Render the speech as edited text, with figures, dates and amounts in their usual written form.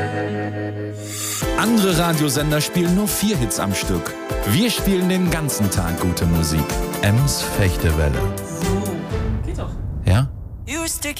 Andere Radiosender spielen nur 4 Hits am Stück. Wir spielen den ganzen Tag gute Musik. Ems Fechtewelle. Geht doch. Ja?